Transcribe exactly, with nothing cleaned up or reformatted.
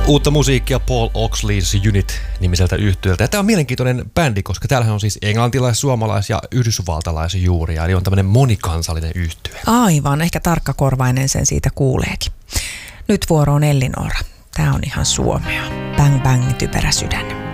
Uutta musiikkia Paul Oxley's Unit-nimiseltä yhtyöltä. Ja tämä on mielenkiintoinen bändi, koska täällähän on siis englantilais-, suomalais- ja yhdysvaltalaisjuuria. Eli on tämmöinen monikansallinen yhtye. Aivan, ehkä tarkkakorvainen sen siitä kuuleekin. Nyt vuoro on Ellinora. Tämä on ihan suomea. Bang bang, typerä sydän.